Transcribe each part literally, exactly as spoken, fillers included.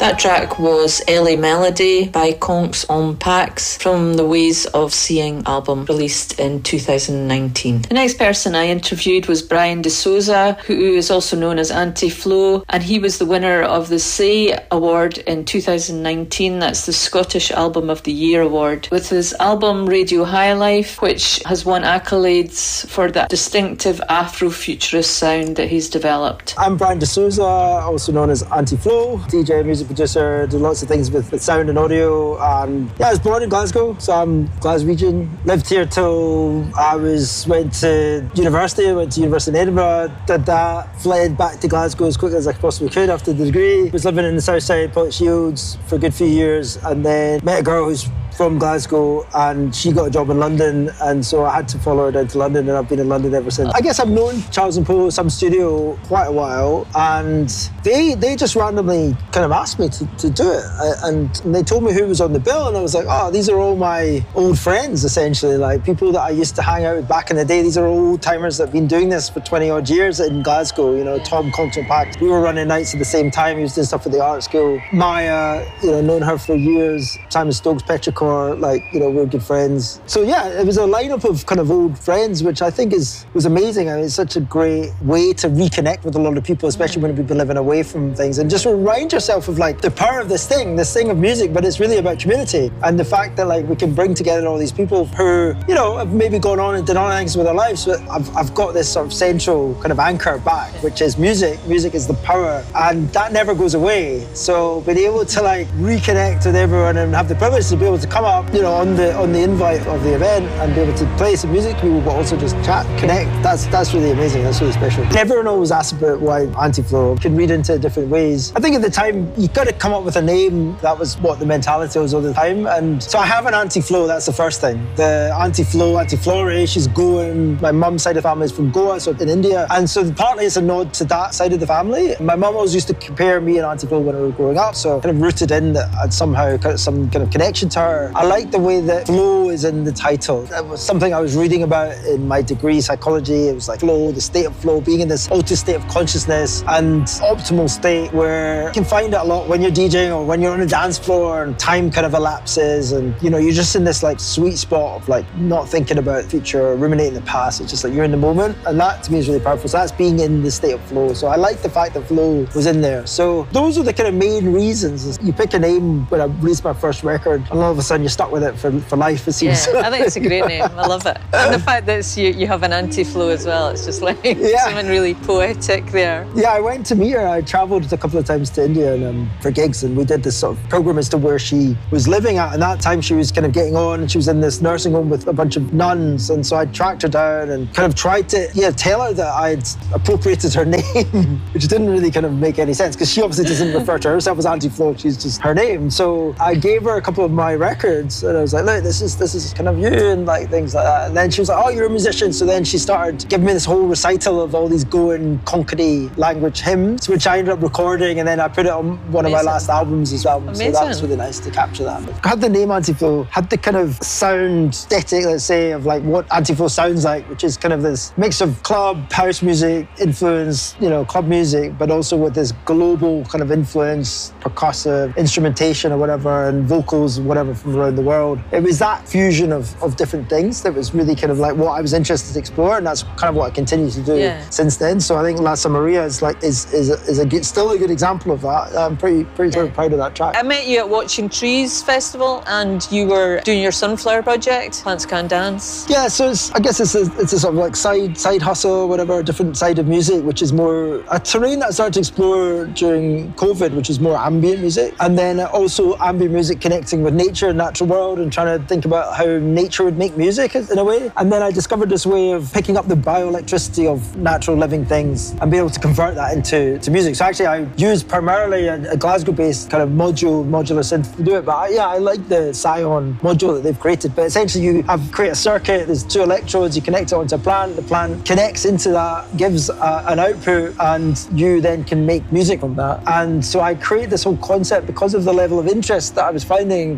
That track was Ellie Melody by Conks on Pax from the Ways of Seeing album released in two thousand nineteen. The next person I interviewed was Brian De Souza, who is also known as Anti-Flow, and he was the winner of the Say Award in two thousand nineteen. That's the Scottish Album of the Year award, with his album Radio High Life, which has won accolades for that distinctive Afro-futurist sound that he's developed. I'm Brian De Souza, also known as Anti-Flow, D J, music producer, do lots of things with, with sound and audio. And yeah, I was born in Glasgow, so I'm Glaswegian. Lived here till I was went to university, went to University in Edinburgh, did that, fled back to Glasgow as quickly as I possibly could after the degree. Was living in the south side, Pollokshields, for a good few years, and then met a girl who's from Glasgow, and she got a job in London, and so I had to follow her down to London, and I've been in London ever since. I guess I've known Charles and Polo, Some Studio, quite a while, and they they just randomly kind of asked me to, to do it, and they told me who was on the bill, and I was like, oh, these are all my old friends, essentially, like people that I used to hang out with back in the day. These are old timers that have been doing this for twenty odd years in Glasgow. You know, Tom Compton Pact, we were running nights at the same time. He was doing stuff at the art school. Maya, you know, known her for years. Simon Stokes, Petrichor, like, you know, we're good friends. So yeah, it was a lineup of kind of old friends, which I think is was amazing. I mean, it's such a great way to reconnect with a lot of people, especially when we've been living away from things, and just remind yourself of like the power of this thing, this thing of music, but it's really about community, and the fact that like we can bring together all these people who, you know, have maybe gone on and done other things with their lives, but I've, I've got this sort of central kind of anchor back, which is music. Music is the power, and that never goes away. So being able to like reconnect with everyone and have the privilege to be able to come up, you know, on the on the invite of the event and be able to play some music to people, but also just chat, connect. That's that's really amazing. That's really special. Everyone always asks about why Anti-Flow. Can read into it different ways. I think at the time you got to come up with a name. That was what the mentality was all the time. And so I have an Anti-Flow. That's the first thing. The Anti-Flow, Anti-Flore. She's Goan. My mum's side of the family is from Goa, so in India. And so partly it's a nod to that side of the family. My mum always used to compare me and Anti-Flow when we were growing up, so kind of rooted in that I'd somehow got some kind of connection to her. I like the way that flow is in the title. That was something I was reading about in my degree, psychology. It was like flow, the state of flow, being in this altered state of consciousness and optimal state where you can find it a lot when you're DJing or when you're on a dance floor and time kind of elapses and, you know, you're just in this like sweet spot of like not thinking about the future or ruminating the past. It's just like you're in the moment, and that to me is really powerful. So that's being in the state of flow. So I like the fact that flow was in there. So those are the kind of main reasons. You pick a name when I released my first record and all of a sudden you're stuck with it for, for life, it seems. Yeah, I think it's a great name. I love it. And the fact that it's you, you have an Anti-Flow as well. It's just like yeah. something really poetic there. Yeah, I went to meet her. I travelled a couple of times to India and, um, for gigs, and we did this sort of program as to where she was living at. And that time she was kind of getting on, and she was in this nursing home with a bunch of nuns. And so I tracked her down and kind of tried to yeah tell her that I'd appropriated her name, which didn't really kind of make any sense because she obviously doesn't refer to herself as Anti-Flow. She's just her name. So I gave her a couple of my records, and I was like, look, this is this is kind of you, and like things like that. And then she was like, oh, you're a musician. So then she started giving me this whole recital of all these Goan Conakry language hymns, which I ended up recording, and then I put it on one Amazing. of my last albums as well. Amazing. So that was really nice to capture that. I had the name Anti-Flow, had the kind of sound aesthetic, let's say, of like what Anti-Flow sounds like, which is kind of this mix of club, house music, influence, you know, club music, but also with this global kind of influence, percussive instrumentation or whatever, and vocals, whatever, from around the world. It was that fusion of, of different things that was really kind of like what I was interested to explore, and that's kind of what I continue to do yeah. since then. So I think La Maria is like is is a, is a good, still a good example of that. I'm pretty pretty yeah. proud of that track. I met you at Watching Trees Festival, and you were doing your Sunflower project, Plants Can Dance. Yeah, so it's, I guess it's a, it's a sort of like side side hustle, whatever, a different side of music, which is more a terrain that I started to explore during COVID, which is more ambient music, and then also ambient music connecting with nature and natural world, and trying to think about how nature would make music in a way. And then I discovered this way of picking up the bioelectricity of natural living things and be able to convert that into to music. So actually I used primarily a, a Glasgow-based kind of module, modular synth to do it, but I, yeah, I like the Scion module that they've created. But essentially you have create a circuit, there's two electrodes, you connect it onto a plant, the plant connects into that, gives a, an output, and you then can make music from that. And so I created this whole concept because of the level of interest that I was finding. People like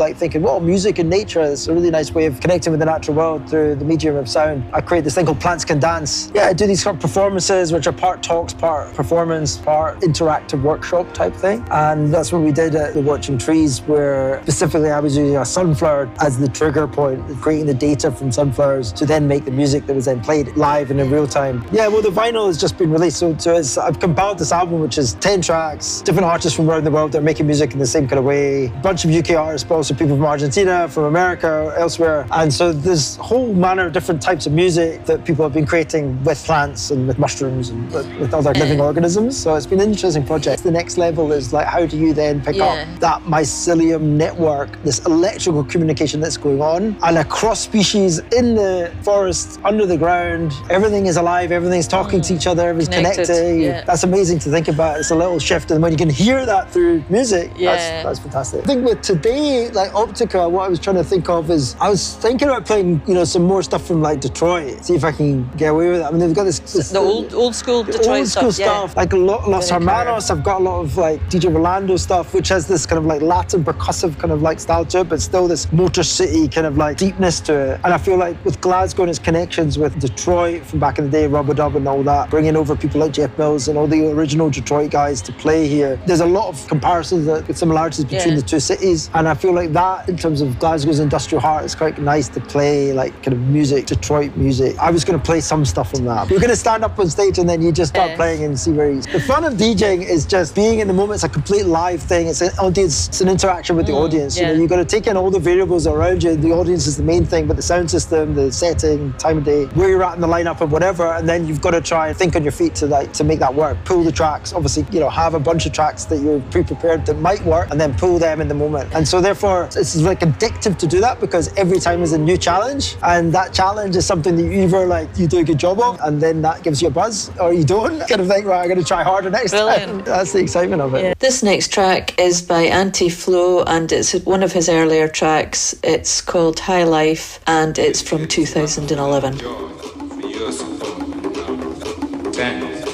like thinking, well, music and nature is a really nice way of connecting with the natural world through the medium of sound. I create this thing called Plants Can Dance. Yeah, I do these sort of performances, which are part talks, part performance, part interactive workshop type thing. And that's what we did at the Watching Trees, where specifically I was using a sunflower as the trigger point, creating the data from sunflowers to then make the music that was then played live and in real time. Yeah, well, the vinyl has just been released. So, so it's, I've compiled this album, which is ten tracks, different artists from around the world that are making music in the same kind of way. A bunch of U K artists, but also people from Argentina, from America, elsewhere. And so there's a whole manner of different types of music that people have been creating with plants and with mushrooms and with, with other living organisms. So it's been an interesting project. The next level is like, how do you then pick yeah. up that mycelium network, this electrical communication that's going on, and across species in the forest, under the ground, everything is alive, everything's talking mm. to each other, everything's connected. connected. Yeah. That's amazing to think about. It's a little shift, and when you can hear that through music, yeah. that's, that's fantastic. I think with today, like Optica, what I was trying to think of is, I was thinking about playing, you know, some more stuff from like Detroit, see if I can get away with it. I mean, they've got this, this the old old school Detroit old school stuff, stuff yeah. like Los Hermanos. I've got a lot of like D J Rolando stuff, which has this kind of like Latin percussive kind of like style to it, but still this Motor City kind of like deepness to it. And I feel like with Glasgow and its connections with Detroit from back in the day, Rub a Dub and all that, bringing over people like Jeff Mills and all the original Detroit guys to play here, there's a lot of comparisons and similarities between yeah. the two cities. And I feel like that, in terms of Glasgow's industrial heart, is quite nice to play like kind of music, Detroit music. I was going to play some stuff from that. You're going to stand up on stage and then you just start yeah. playing and see where he's. The fun of DJing is just being in the moment. It's a complete live thing. It's an audience. It's an interaction with mm, the audience. Yeah. You know, you've got to take in all the variables around you. The audience is the main thing, but the sound system, the setting, time of day, where you're at in the lineup and whatever. And then you've got to try and think on your feet to like to make that work. Pull the tracks. Obviously, you know, have a bunch of tracks that you're pre-prepared that might work, and then pull them in the moment. And so therefore, it's like addictive to do that, because every time is a new challenge, and that challenge is something that you either like you do a good job of, and then that gives you a buzz, or you don't. Kind of think, well, I'm going to try harder next Brilliant. time. That's the excitement of it. Yeah. This next track is by Anti-Flow, and it's one of his earlier tracks. It's called High Life, and it's from two thousand eleven. Dance.